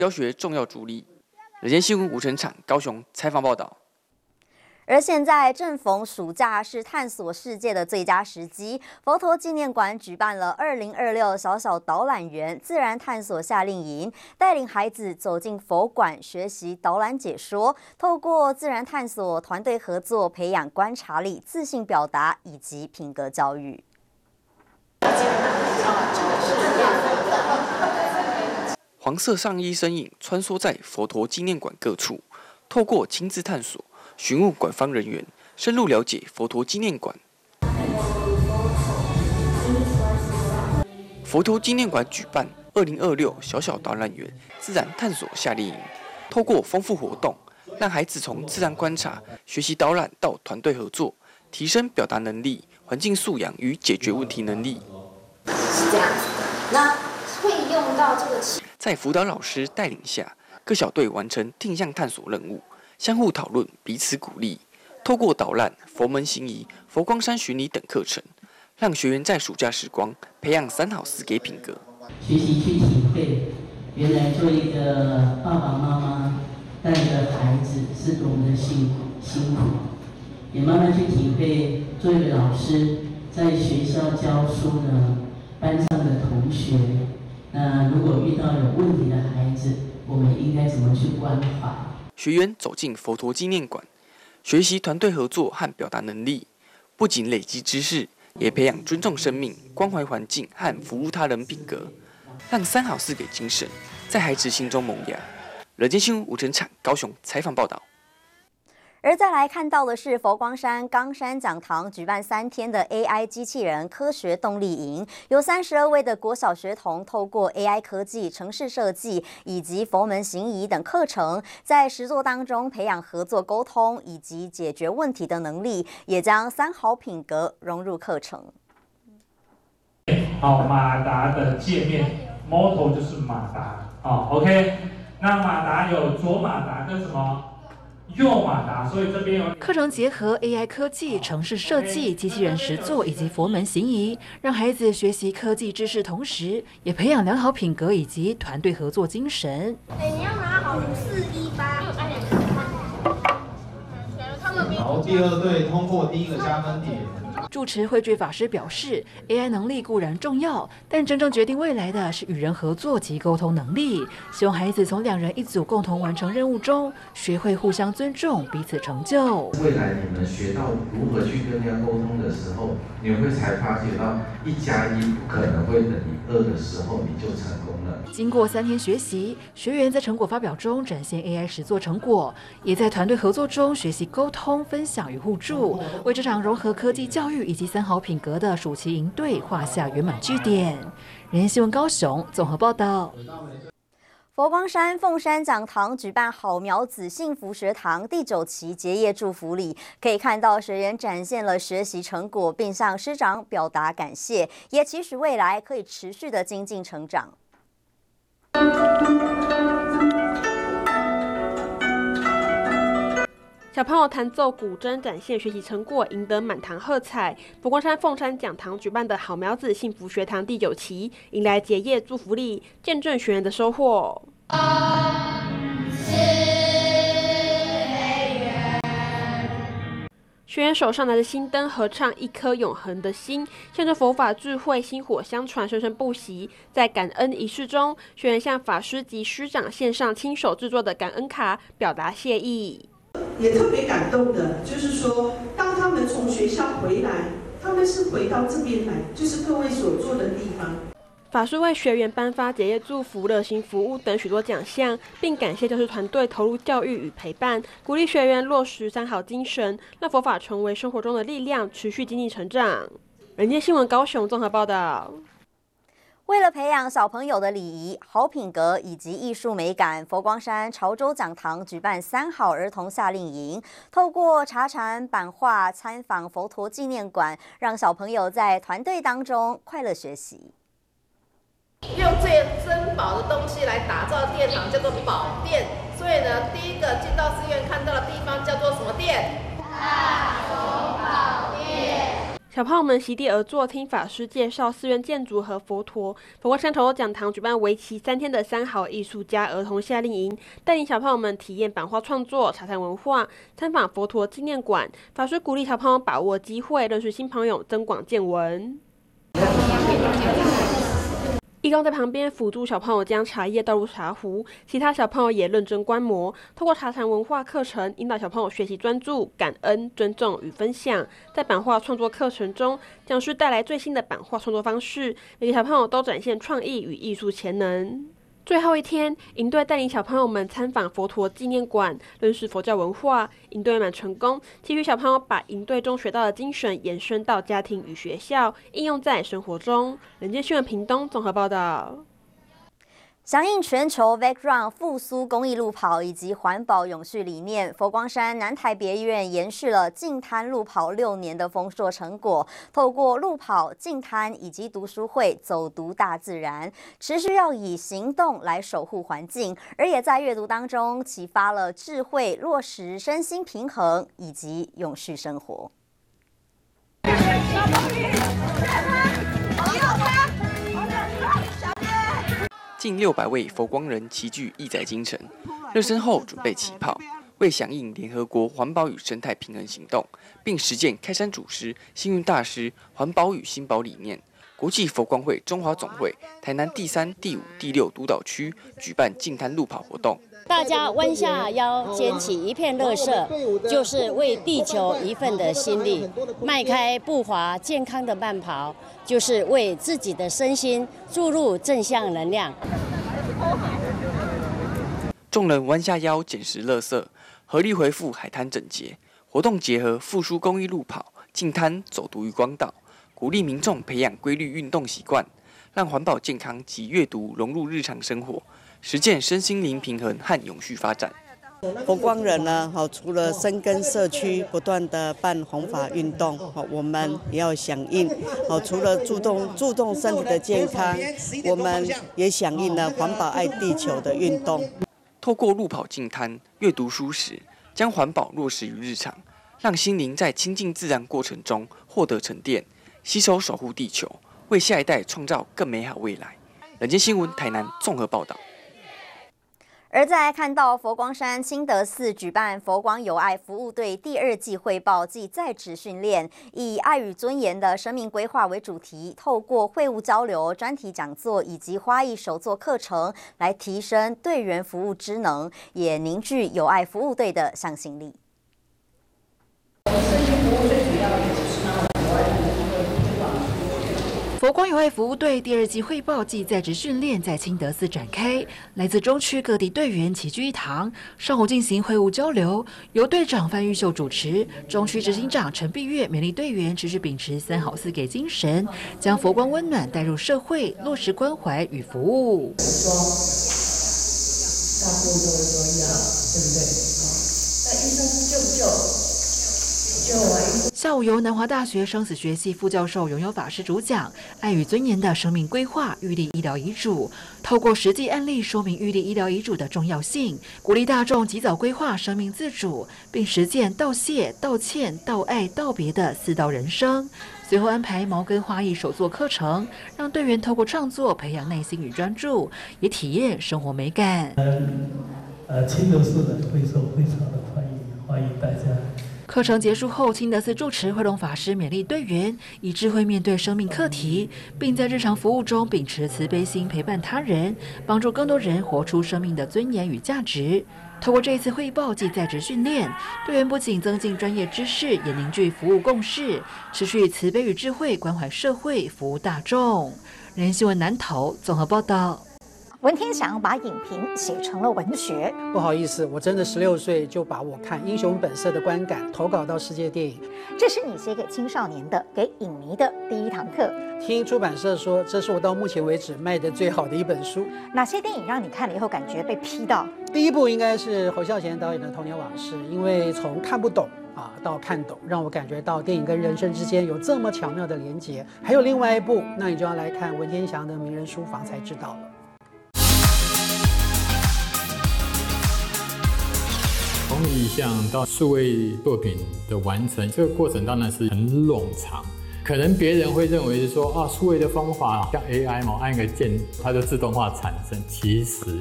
教学重要助力。日间新闻吴成场高雄采访报道。 而现在正逢暑假，是探索世界的最佳时机。佛陀纪念馆举办了2026小小导览员自然探索夏令营，带领孩子走进佛馆学习导览解说，透过自然探索、团队合作，培养观察力、自信表达以及品格教育。 黄色上衣身影穿梭在佛陀纪念馆各处，透过亲自探索。询问馆方人员，深入了解佛陀纪念馆。佛陀纪念馆举办2026小小导览员自然探索夏令营，透过丰富活动，让孩子从自然观察、学习导览到团队合作，提升表达能力、环境素养与解决问题能力。 是这样子的，那会用到这个。 在辅导老师带领下，各小队完成定向探索任务。相互讨论，彼此鼓励，透过导览、佛门行仪、佛光山巡礼等课程，让学员在暑假时光培养3好4给品格。 学习去体会，原来做一个爸爸妈妈带着孩子是多么的辛苦，也慢慢去体会做一个老师在学校教书的班上的同学，那如果遇到有问题的孩子，我们应该怎么去关怀？ 学员走进佛陀纪念馆，学习团队合作和表达能力，不仅累积知识，也培养尊重生命、关怀环境和服务他人品格，让3好4给精神在孩子心中萌芽。日间新闻吴成场高雄采访报道。 而再来看到的是佛光山冈山讲堂举办3天的 AI 机器人科学动力营，有32位的国小学童透过 AI 科技、程式设计以及佛门行仪等课程，在实作当中培养合作沟通以及解决问题的能力，也将3好品格融入课程。 好，马达的界面 ，Moto 就是马达，OK， 那马达有左马达跟什么？右马达，所以这边有课程结合 AI 科技、程式设计、机器人实作以及佛门行仪，让孩子学习科技知识，同时也培养良好品格以及团队合作精神。 你要拿好5418。 然后第2队通过第1个加分点。 住持慧觉法师表示 ，AI 能力固然重要，但真正决定未来的是与人合作及沟通能力。希望孩子从2人1组共同完成任务中，学会互相尊重，彼此成就。 未来你们学到如何去跟人家沟通的时候，你会才发觉到1+1不可能会等于2的时候，你就成功了。 经过3天学习，学员在成果发表中展现 AI 实作成果，也在团队合作中学习沟通、分享与互助，为这场融合科技教育以及3好品格的暑期营队画下圆满句点。人间新闻高雄综合报道。 佛光山凤山讲堂举办好苗子幸福学堂第9期结业祝福礼，可以看到学员展现了学习成果，并向师长表达感谢，也期许未来可以持续的精进成长。 小朋友弹奏古筝，展现学习成果，赢得满堂喝彩。佛光山凤山讲堂举办的好苗子幸福学堂第9期，迎来结业祝福礼，见证学员的收获。学员手上拿着心灯，合唱一颗永恒的心，向着佛法智慧薪火相传，生生不息。在感恩仪式中，学员向法师及师长献上亲手制作的感恩卡，表达谢意。 也特别感动的，就是说，当他们从学校回来，他们是回到这边来，就是各位所做的地方。 法师为学员颁发结业祝福、热心服务等许多奖项，并感谢教师团队投入教育与陪伴，鼓励学员落实3好精神，让佛法成为生活中的力量，持续精进成长。人间新闻高雄综合报道。 为了培养小朋友的礼仪、好品格以及艺术美感，佛光山潮州讲堂举办3好儿童夏令营，透过茶禅、版画、参访佛陀纪念馆，让小朋友在团队当中快乐学习。 用最珍宝的东西来打造殿堂，叫做宝殿。所以呢，第一个进到寺院看到的地方叫做什么殿？大雄宝殿。 小朋友们席地而坐，听法师介绍寺院建筑和佛陀。佛光山头头讲堂举办为期3天的三好艺术家儿童夏令营，带领小朋友们体验版画创作、茶禅文化、参访佛陀纪念馆。法师鼓励小朋友把握机会，认识新朋友，增广见闻。义工在旁边辅助小朋友将茶叶倒入茶壶，其他小朋友也认真观摩。透过茶禅文化课程，引导小朋友学习专注、感恩、尊重与分享。在版画创作课程中，讲师带来最新的版画创作方式，每个小朋友都展现创意与艺术潜能。最后一天，营队带领小朋友们参访佛陀纪念馆，认识佛教文化。营队满成功，期许小朋友把营队中学到的精神延伸到家庭与学校，应用在生活中。人间新闻屏东综合报道。 响应全球 VEC-RUN 复苏公益路跑以及环保永续理念，佛光山南台别院延续了净滩路跑6年的丰硕成果，透过路跑、净滩以及读书会走读大自然，持续要以行动来守护环境，而也在阅读当中启发了智慧，落实身心平衡以及永续生活。 近600位佛光人齐聚义载京城，热身后准备起跑，为响应联合国环保与生态平衡行动，并实践开山祖师、星云大师环保与新保理念，国际佛光会中华总会台南第3、第5、第6督导区举办净滩路跑活动。 大家弯下腰，捡起一片垃圾，就是为地球一份的心力；迈开步伐，健康的慢跑，就是为自己的身心注入正向能量。 众人弯下腰捡拾垃圾，合力恢复海滩整洁。活动结合复苏公益路跑、净滩走读于光岛，鼓励民众培养规律运动习惯，让环保健康及阅读融入日常生活。实践身心灵平衡和永续发展。 佛光人呢，除了深耕社区，不断的办弘法运动，我们也要响应。除了注重身体的健康，我们也响应了环保爱地球的运动。 透过路跑净滩、阅读书时，将环保落实于日常，让心灵在亲近自然过程中获得沉淀，携手守护地球，为下一代创造更美好未来。人间新闻台南综合报道。 而在看到佛光山清德寺举办佛光友爱服务队第2季汇报暨在职训练，以爱与尊严的生命规划为主题，透过会务交流、专题讲座以及花艺手作课程，来提升队员服务职能，也凝聚友爱服务队的向心力。 佛光友爱服务队第2季汇报暨在职训练在清德寺展开，来自中区各地队员齐聚一堂，上午进行会务交流，由队长范玉秀主持，中区执行长陈碧月勉励队员持续秉持3好4给精神，将佛光温暖带入社会，落实关怀与服务。大部分都会说要，对不对？那医生救不救？下午由南华大学生死学系副教授永友法师主讲爱与尊严的生命规划预立医疗遗嘱，透过实际案例说明预立医疗遗嘱的重要性，鼓励大众及早规划生命自主，并实践道谢、道歉、道爱、道别的4道人生。随后安排毛根花艺手作课程，让队员透过创作培养耐心与专注，也体验生活美感。 清德寺的会受非常的欢迎大家。 课程结束后，清德寺住持慧龙法师勉励队员以智慧面对生命课题，并在日常服务中秉持慈悲心陪伴他人，帮助更多人活出生命的尊严与价值。透过这一次汇报暨在职训练，队员不仅增进专业知识，也凝聚服务共识，持续慈悲与智慧关怀社会，服务大众。人间新闻南投综合报道。 文天祥把影评写成了文学。 不好意思，我真的16岁就把我看《英雄本色》的观感投稿到世界电影。 这是你写给青少年的、给影迷的第1堂课。 听出版社说，这是我到目前为止卖的最好的一本书。 哪些电影让你看了以后感觉被批到？ 第一部应该是侯孝贤导演的《童年往事》，因为从看不懂到看懂，让我感觉到电影跟人生之间有这么巧妙的连结。还有另外一部，那你就要来看文天祥的《名人书房》才知道了。 从意象到数位作品的完成，这个过程当然是很冗长。可可能别人会认为是说啊，数位的方法像 AI 嘛，按一个键它就自动化产生，其实